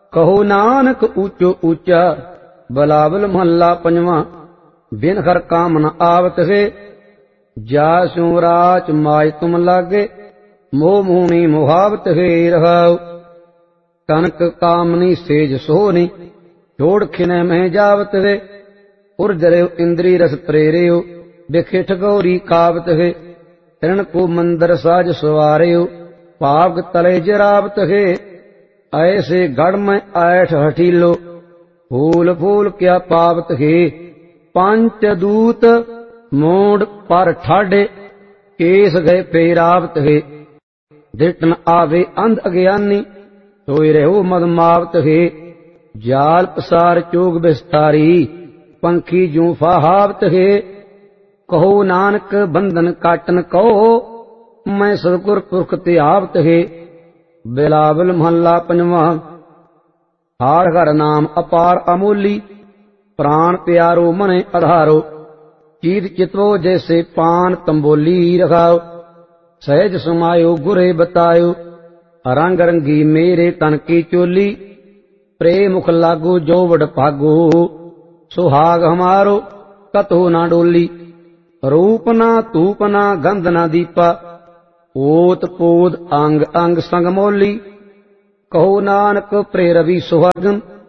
ਕਹੋ ਨਾਨਕ ਊਚੋ ਊਚਾ। ਬਿਲਾਵਲ ਮਹੱਲਾ ਪੰਜਵਾਂ। ਬਿਨ ਹਰ ਕਾਮ ਨ ਆਵਤ ਹੈ, ਜਾ ਸਿਉ ਰਾਚ ਮਾਜ ਤੁਮ ਲਾਗੇ। ਮੋਹ ਮੂਣੀ ਮੁਹਾਵਤ ਹੈ ਰਹਾਉ। ਕਨਕ ਕਾਮਨੀ ਸੇਜ ਸੋਹਨੀ, ਛੋੜ ਖਿਨੈ ਮਹਿ ਜਾਵਤ ਹੈ। ਉਰ ਜਰਿਉ ਇੰਦਰੀ ਰਸ ਪ੍ਰੇਰਿਉ, ਬਿਖੇ ਠਗੋਰੀ ਕਾਵਤ ਹੈ। ਤ੍ਰਿਣ ਕੋ ਮੰਦਰ ਸਾਜ ਸਵਾਰਿਉ, ਭਾਗ ਤਲੇ ਜਰਾਵਤ ਹੈ। ਐਸੇ ਗੜ ਮੈਂ ਐਠ ਹਠੀਲੋ, ਫੂਲ ਫੂਲ ਕਿਆ ਪਾਵਤ ਹੈ। ਪੰਚ ਦੂਤ ਮੋੜ ਪਰ ਠਾਡੇ, ਕੇਸ ਗਏ ਫੇਰਾਵਤ ਹੈ। ਦਿਟਨ ਆਵੇ ਅੰਧ ਅਗਿਆਨੀ, ਸੋਇ ਰਹਿਓ ਮਦ ਮਾਵਤ ਹੈ। ਜਾਲ ਪਸਾਰ ਚੋਗ ਬਿਸਤਾਰੀ, ਪੰਖੀ ਜੂ ਫਾਹਾਵਤ ਹੈ। ਕਹੋ ਨਾਨਕ ਬੰਧਨ ਕਾਟਨ ਕਹੋ, ਮੈਂ ਸਤਿਗੁਰ ਪੁਰਖ ਧਿਆਵਤ ਹੈ। ਬਿਲਾਵਲ ਮਹੱਲਾ ਪੰਜਵਾਂ। ਹਰ ਹਰ ਨਾਮ ਅਪਾਰ ਅਮੋਲੀ, ਪ੍ਰਾਣ ਪਿਆਰੋ ਮਨਿ ਆਧਾਰੋ। ਚੀਤ ਚਿਤਵੋ ਜੈਸੇ ਪਾਨ ਤੰਬੋਲੀ ਰਖਾਓ, ਸਹਿਜ ਸਮਾਇਓ ਗੁਰੇ ਬਤਾਇਓ। ਰੰਗ ਰੰਗੀ ਮੇਰੇ ਤਨ ਕੀ ਚੋਲੀ, ਪ੍ਰੇਮ ਮੁਖ ਲਾਗੋ ਜੋ ਵਡ ਭਾਗੋ। ਸੁਹਾਗ ਹਮਾਰੋ ਕਤਹੁ ਨਾ ਡੋਲੀ, ਰੂਪ ਨਾ ਧੂਪ ਨਾ ਗੰਧ ਨਾ ਦੀਪਾ। ਓਤ ਪੋਦ ਅੰਗ ਅੰਗ ਸੰਗ ਮੋਲੀ, ਕਹੋ ਨਾਨਕ ਪ੍ਰੇਰਵੀ ਸੁਹਾਗਨ।